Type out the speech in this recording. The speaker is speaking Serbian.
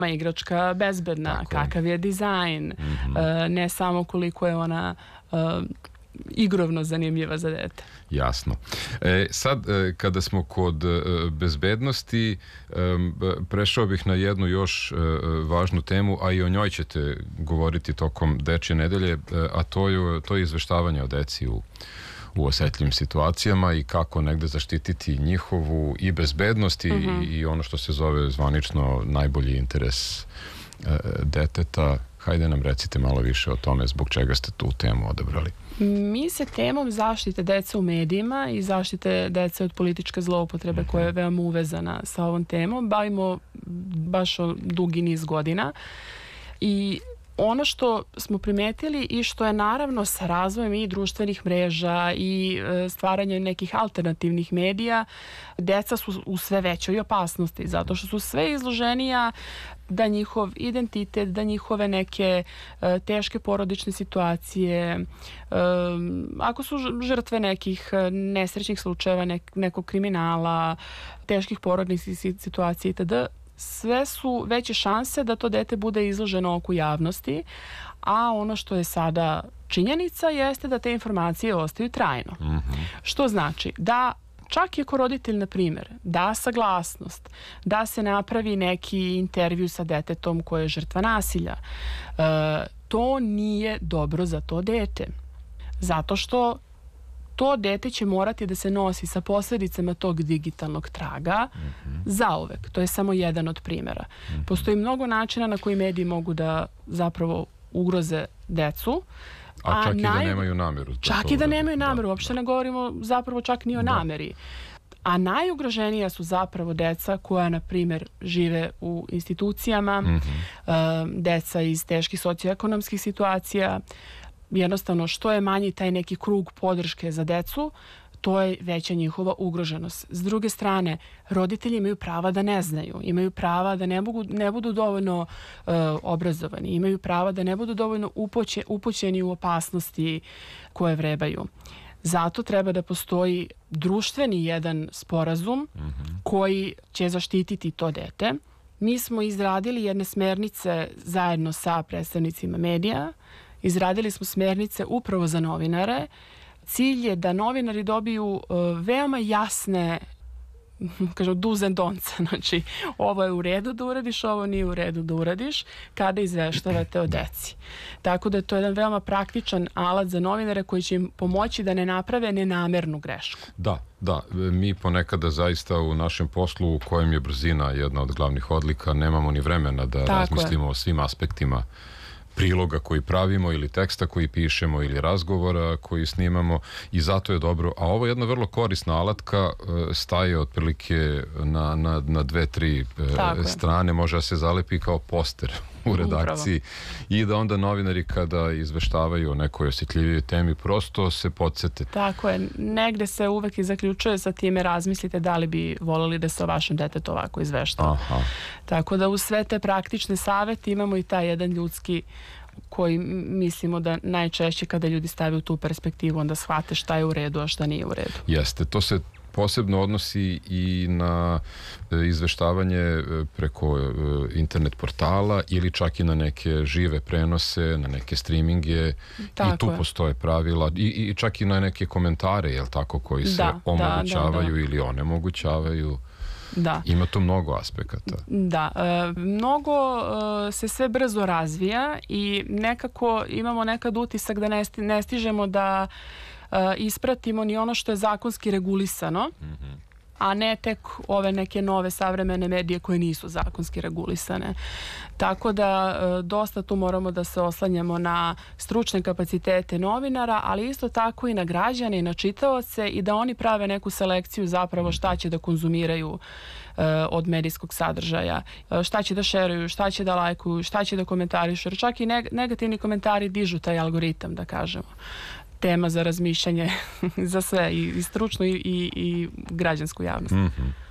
igračka bezbedna, kakav je dizajn, ne samo koliko je ona igrovno zanimljiva za dete. Jasno. Sad, kada smo kod bezbednosti, prešao bih na jednu još važnu temu, a i o njoj ćete govoriti tokom Dečje nedelje, a to je izveštavanje o deci u osetljivim situacijama i kako negde zaštititi njihovu i bezbednost i ono što se zove zvanično najbolji interes deteta. Hajde nam recite malo više o tome, zbog čega ste tu temu odabrali. Mi se temom zaštite dece u medijima i zaštite dece od političke zloupotrebe koja je veoma uvezana sa ovom temom bavimo baš dugi niz godina i ono što smo primetili i što je naravno sa razvojem i društvenih mreža i stvaranjem nekih alternativnih medija, deca su u sve većoj opasnosti zato što su sve izloženija da njihov identitet, da njihove neke teške porodične situacije, ako su žrtve nekih nesrećnih slučajeva, nekog kriminala, teških porodičnih situacija itd., sve su veće šanse da to dete bude izloženo oku javnosti, a ono što je sada činjenica jeste da te informacije ostaju trajno. Što znači da čak i ako roditelj, na primjer, da saglasnost, da se napravi neki intervju sa detetom koje je žrtva nasilja, to nije dobro za to dete. Zato što to dete će morati da se nosi sa posljedicama tog digitalnog traga zauvek. To je samo jedan od primjera. Postoji mnogo načina na koji mediji mogu da zapravo ugroze decu. A čak i da nemaju nameru. Čak i da nemaju nameru. Uopšte ne govorimo zapravo čak ni o nameri. A najugroženija su zapravo deca koja, na primjer, žive u institucijama, deca iz teških socioekonomskih situacija. Jednostavno, što je manji taj neki krug podrške za decu, to je veća njihova ugroženost. S druge strane, roditelji imaju prava da ne znaju, imaju prava da ne budu dovoljno obrazovani, imaju prava da ne budu dovoljno upućeni u opasnosti koje vrebaju. Zato treba da postoji društveni jedan sporazum koji će zaštititi to dete. Mi smo izradili jedne smernice zajedno sa predstavnicima medija. Izradili smo smernice upravo za novinare. Cilj je da novinari dobiju veoma jasne, kažem, do's and don'ts. Znači, ovo je u redu da uradiš, ovo nije u redu da uradiš, kada izveštavate o deci. Tako da je to jedan veoma praktičan alat za novinare koji će im pomoći da ne naprave nenamernu grešku. Da, mi ponekada zaista u našem poslu u kojem je brzina jedna od glavnih odlika, nemamo ni vremena da razmislimo o svim aspektima priloga koji pravimo ili teksta koji pišemo ili razgovora koji snimamo i zato je dobro. A ovo je jedna vrlo korisna alatka, staje otprilike na 2-3 strane, može da se zalepi kao poster u redakciji i da onda novinari kada izveštavaju o nekoj osjetljivijoj temi prosto se podsete. Tako je, negde se uvek i zaključuje sa time, razmislite da li bi voleli da se o vašem detetu ovako izveštava. Tako da uz sve te praktične savete imamo i taj jedan ljudski koji mislimo da najčešće kada ljudi stavaju u tu perspektivu onda shvate šta je u redu, a šta nije u redu. Jeste, to se posebno odnosi i na izveštavanje preko internet portala ili čak i na neke žive prenose, na neke streaminge i tu postoje pravila i čak i na neke komentare, jel tako, koji se omogućavaju ili onemogućavaju. Ima to mnogo aspekata. Mnogo se sve brzo razvija i nekako imamo nekad utisak da ne stižemo da ispratimo ni ono što je zakonski regulisano, a ne tek ove neke nove savremene medije koje nisu zakonski regulisane. Tako da dosta tu moramo da se oslanjamo na stručne kapacitete novinara, ali isto tako i na građane i na čitaoce i da oni prave neku selekciju zapravo šta će da konzumiraju od medijskog sadržaja, šta će da šeruju, šta će da lajkuju, šta će da komentarišu, jer čak i negativni komentari dižu taj algoritam, da kažemo. Tema za razmišljanje za sve, i stručnu i građansku javnost.